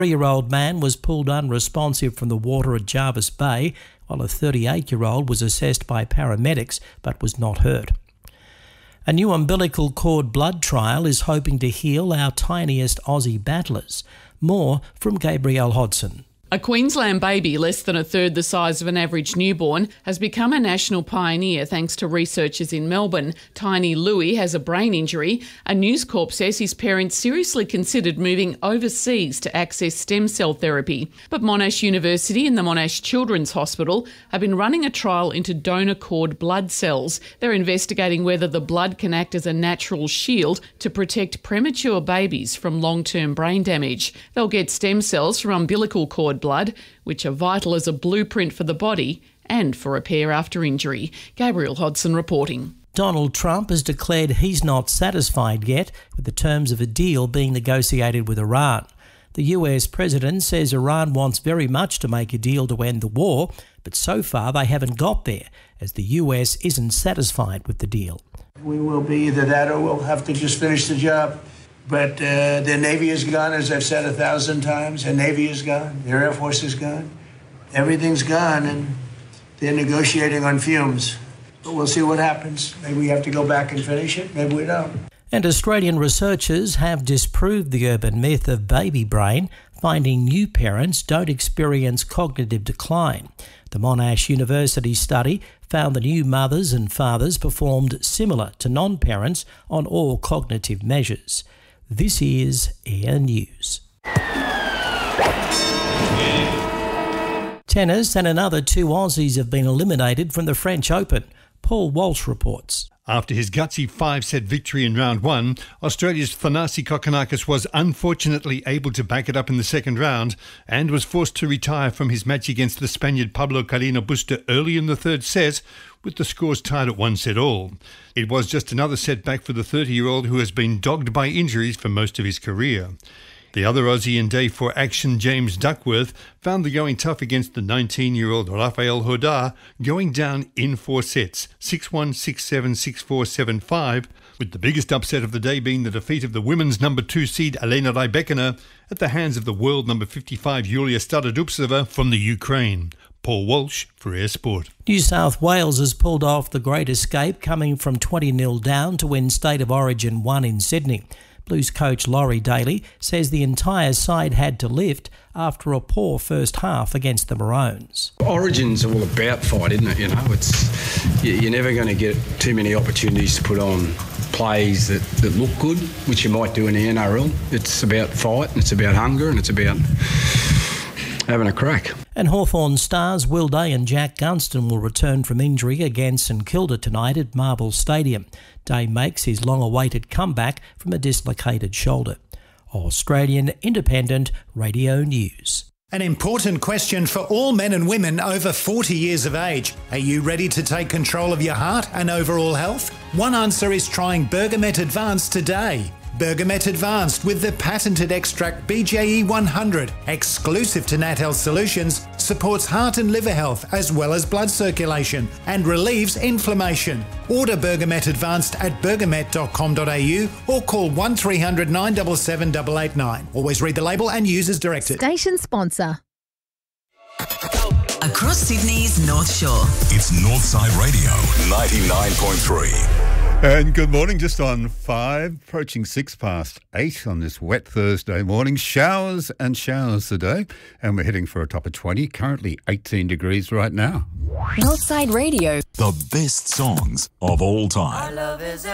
A 3-year-old man was pulled unresponsive from the water at Jervis Bay, while a 38-year-old was assessed by paramedics but was not hurt. A new umbilical cord blood trial is hoping to heal our tiniest Aussie battlers. More from Gabrielle Hodson. A Queensland baby, less than a third the size of an average newborn, has become a national pioneer thanks to researchers in Melbourne. Tiny Louis has a brain injury. A News Corp says his parents seriously considered moving overseas to access stem cell therapy. But Monash University and the Monash Children's Hospital have been running a trial into donor cord blood cells. They're investigating whether the blood can act as a natural shield to protect premature babies from long-term brain damage. They'll get stem cells from umbilical cord blood, which are vital as a blueprint for the body and for repair after injury. Gabrielle Hodson reporting. Donald Trump has declared he's not satisfied yet with the terms of a deal being negotiated with Iran. The US president says Iran wants very much to make a deal to end the war, but so far they haven't got there, as the US isn't satisfied with the deal. We will be either that or we'll have to just finish the job. But their Navy is gone, as I've said 1,000 times. Their Navy is gone. Their Air Force is gone. Everything's gone, and they're negotiating on fumes. But we'll see what happens. Maybe we have to go back and finish it. Maybe we don't. And Australian researchers have disproved the urban myth of baby brain, finding new parents don't experience cognitive decline. The Monash University study found the new mothers and fathers performed similar to non-parents on all cognitive measures. This is Air News. Tennis and another 2 Aussies have been eliminated from the French Open. Paul Walsh reports. After his gutsy 5-set victory in round 1, Australia's Thanasi Kokkinakis was unfortunately able to back it up in the second round and was forced to retire from his match against the Spaniard Pablo Carreno Busta early in the third set, with the scores tied at 1-all. It was just another setback for the 30-year-old who has been dogged by injuries for most of his career. The other Aussie in day 4 action, James Duckworth, found the going tough against the 19-year-old Rafael Hodar, going down in 4 sets, 6-1, 6-7, 6-4, 7-5, with the biggest upset of the day being the defeat of the women's number 2 seed Elena Rybakina at the hands of the world number 55 Yulia Stadodupseva from the Ukraine. Paul Walsh for Air Sport. New South Wales has pulled off the great escape, coming from 20-0 down to win State of Origin 1 in Sydney. Blues coach Laurie Daly says the entire side had to lift after a poor first half against the Maroons. Origin's all about fight, isn't it? You know, you're never going to get too many opportunities to put on plays that look good, which you might do in the NRL. It's about fight, and it's about hunger, and it's about having a crack. And Hawthorn stars Will Day and Jack Gunston will return from injury against St Kilda tonight at Marvel Stadium. Day makes his long-awaited comeback from a dislocated shoulder. Australian Independent Radio News. An important question for all men and women over 40 years of age. Are you ready to take control of your heart and overall health? One answer is trying Bergamet Advanced today. Bergamet Advanced with the patented extract BJE 100, exclusive to Nat Health Solutions, supports heart and liver health as well as blood circulation and relieves inflammation. Order Bergamet Advanced at bergamet.com.au or call 1300 977 889. Always read the label and use as directed. Station sponsor. Across Sydney's North Shore. It's Northside Radio 99.3. And good morning, just on 5, approaching 8:06 on this wet Thursday morning. Showers and showers today, and we're heading for a top of 20, currently 18 degrees right now. Northside Radio. The best songs of all time.